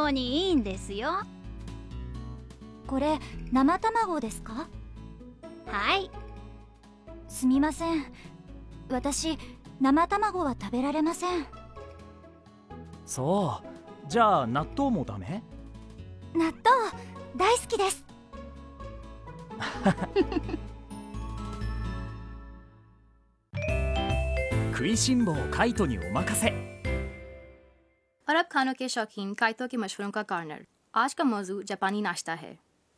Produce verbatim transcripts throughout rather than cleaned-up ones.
当にいいんですよ。 これ生卵ですか？ はい。 すみません、私生卵は食べられません。 そう、じゃあ納豆もダメ？ 納豆大好きです。 食いしん坊カイトにお任せ। और अब खानों के शौकीन काइतो के मशवरों का कॉर्नर। आज का मौजू जापानी नाश्ता है।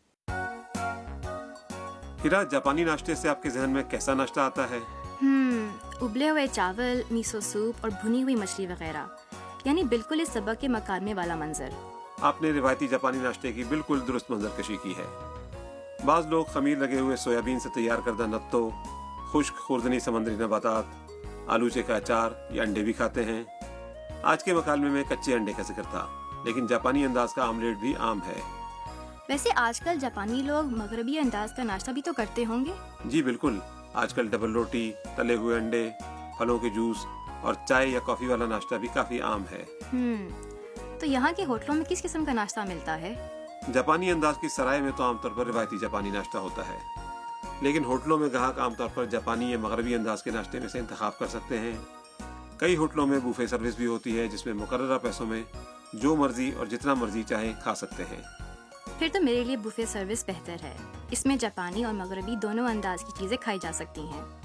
हिरा, जापानी नाश्ते से आपके जहन में कैसा नाश्ता आता है? हम्म उबले हुए चावल, मिसो सूप और भुनी हुई मछली वगैरह, यानी बिल्कुल इस सबक के मकान में वाला मंजर। आपने रिवायती जापानी नाश्ते की बिल्कुल दुरुस्त मंजरकशी की है। बाज लोग खमीर लगे हुए सोयाबीन से तैयार करदा नत्तो, खुश्क खुर्दनी समंदरी नबातात, आलूचे का अचार या अंडे भी खाते हैं। आज के मकालमे में कच्चे अंडे का जिक्र था, लेकिन जापानी अंदाज का आमलेट भी आम है। वैसे आजकल जापानी लोग मगरबी अंदाज का नाश्ता भी तो करते होंगे। जी बिल्कुल, आजकल डबल रोटी, तले हुए अंडे, फलों के जूस और चाय या कॉफी वाला नाश्ता भी काफी आम है। हम्म तो यहाँ के होटलों में किस किस्म का नाश्ता मिलता है? जापानी अंदाज की सराय में तो आमतौर पर रिवायती जापानी नाश्ता होता है, लेकिन होटलों में ग्राहक आमतौर पर जापानी या मगरबी अंदाज के नाश्ते में से इंतखाब कर सकते हैं। कई होटलों में बुफे सर्विस भी होती है, जिसमें मुकर्ररा पैसों में जो मर्जी और जितना मर्जी चाहे खा सकते हैं। फिर तो मेरे लिए बुफे सर्विस बेहतर है। इसमें जापानी और मगरबी दोनों अंदाज की चीजें खाई जा सकती हैं।